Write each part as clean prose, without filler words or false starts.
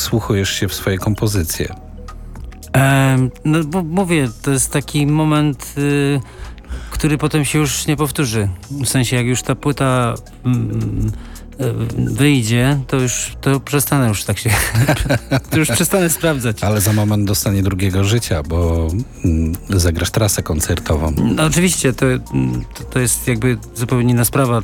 wsłuchujesz się w swoje kompozycje? No bo mówię, to jest taki moment, który potem się już nie powtórzy. W sensie, jak już ta płyta wyjdzie, to przestanę już tak się... to już przestanę sprawdzać. Ale za moment dostanie drugiego życia, bo zagrasz trasę koncertową. No, oczywiście, to jest jakby zupełnie inna sprawa.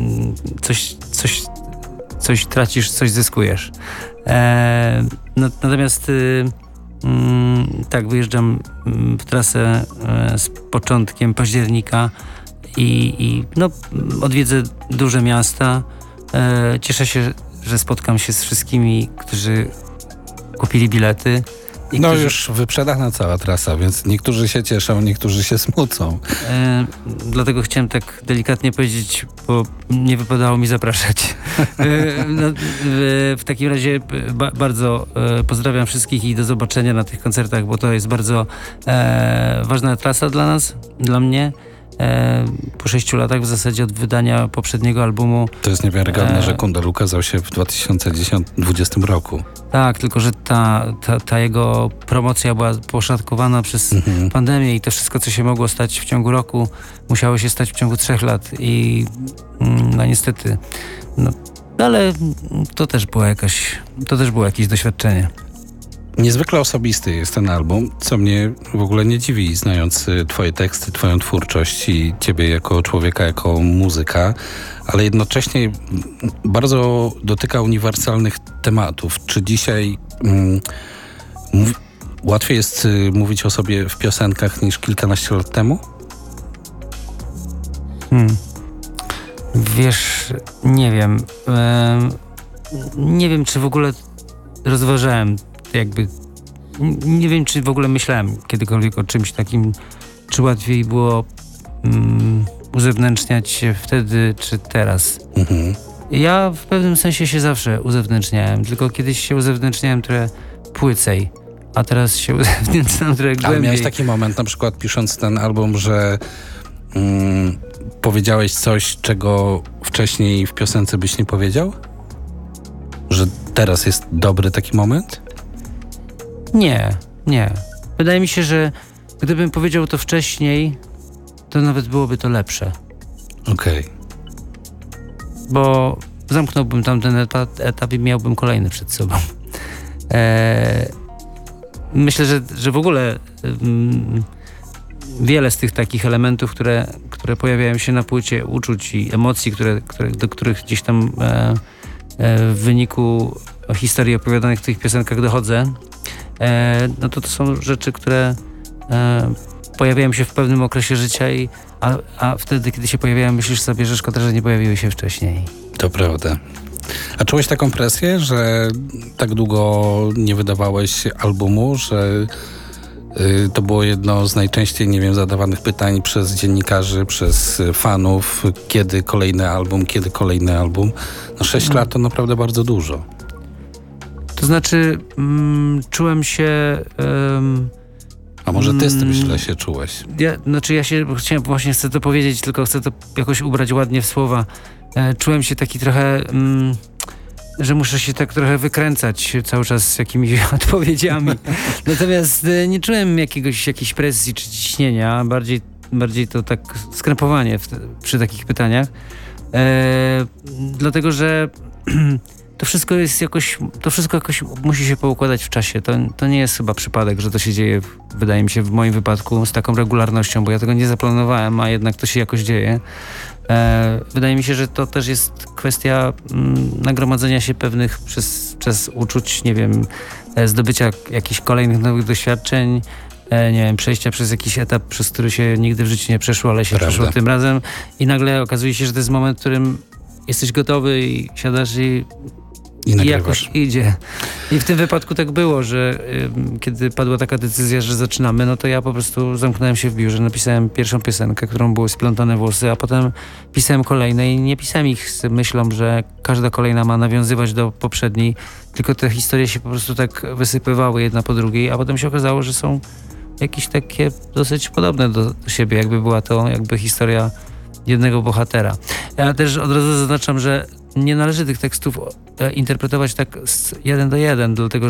Coś tracisz, coś zyskujesz. Natomiast tak, wyjeżdżam w trasę z początkiem października i odwiedzę duże miasta. Cieszę się, że spotkam się z wszystkimi, którzy kupili bilety. Już wyprzedana cała trasa, więc niektórzy się cieszą, niektórzy się smucą. Dlatego chciałem tak delikatnie powiedzieć, bo nie wypadało mi zapraszać. W takim razie bardzo pozdrawiam wszystkich i do zobaczenia na tych koncertach, bo to jest bardzo ważna trasa dla nas, dla mnie. Po 6 latach w zasadzie od wydania poprzedniego albumu. To jest niewiarygodne, że Kundel ukazał się w 2020 roku. Tak, tylko że ta jego promocja była poszatkowana przez pandemię i to wszystko, co się mogło stać w ciągu roku, musiało się stać w ciągu 3 lat i no niestety, ale to też było jakieś doświadczenie. Niezwykle osobisty jest ten album, co mnie w ogóle nie dziwi, znając twoje teksty, twoją twórczość i ciebie jako człowieka, jako muzyka, ale jednocześnie bardzo dotyka uniwersalnych tematów. Czy dzisiaj łatwiej jest mówić o sobie w piosenkach niż kilkanaście lat temu? Wiesz, nie wiem. Nie wiem, czy w ogóle rozważałem nie wiem, czy w ogóle myślałem kiedykolwiek o czymś takim, czy łatwiej było uzewnętrzniać się wtedy, czy teraz. Ja w pewnym sensie się zawsze uzewnętrzniałem, tylko kiedyś się uzewnętrzniałem trochę płycej, a teraz się uzewnętrzniam trochę głębiej. Ale miałeś taki moment, na przykład pisząc ten album, że powiedziałeś coś, czego wcześniej w piosence byś nie powiedział? Że teraz jest dobry taki moment? Nie. Wydaje mi się, że gdybym powiedział to wcześniej, to nawet byłoby to lepsze. Okej. Bo zamknąłbym tamten etap i miałbym kolejny przed sobą. Myślę, że w ogóle wiele z tych takich elementów, które pojawiają się na płycie, uczuć i emocji, do których gdzieś tam w wyniku historii opowiadanych w tych piosenkach dochodzę, to są rzeczy, które pojawiają się w pewnym okresie życia, a wtedy, kiedy się pojawiają, myślisz sobie, że szkoda, że nie pojawiły się wcześniej. To prawda. A czułeś taką presję, że tak długo nie wydawałeś albumu, że to było jedno z najczęściej, zadawanych pytań przez dziennikarzy, przez fanów, kiedy kolejny album? 6 lat to naprawdę bardzo dużo. To znaczy, czułem się... A może ty z tym źle się czułeś? Chcę to powiedzieć, tylko chcę to jakoś ubrać ładnie w słowa. Czułem się taki trochę, że muszę się tak trochę wykręcać cały czas z jakimiś odpowiedziami. Natomiast nie czułem jakiejś presji czy ciśnienia, bardziej to tak skrępowanie przy takich pytaniach. Dlatego, że to wszystko jakoś musi się poukładać w czasie. To nie jest chyba przypadek, że to się dzieje, wydaje mi się, w moim wypadku z taką regularnością, bo ja tego nie zaplanowałem, a jednak to się jakoś dzieje. Wydaje mi się, że to też jest kwestia nagromadzenia się pewnych przez uczuć, zdobycia jakichś kolejnych nowych doświadczeń, przejścia przez jakiś etap, przez który się nigdy w życiu nie przeszło, ale się przeszło tym razem i nagle okazuje się, że to jest moment, w którym jesteś gotowy i siadasz i jakoś idzie. I w tym wypadku tak było, że kiedy padła taka decyzja, że zaczynamy, no to ja po prostu zamknąłem się w biurze, napisałem pierwszą piosenkę, którą były Splątane włosy, a potem pisałem kolejne i nie pisałem ich z myślą, że każda kolejna ma nawiązywać do poprzedniej, tylko te historie się po prostu tak wysypywały jedna po drugiej, a potem się okazało, że są jakieś takie dosyć podobne do siebie, jakby była to historia jednego bohatera. Ja też od razu zaznaczam, że nie należy tych tekstów interpretować tak 1 do 1, dlatego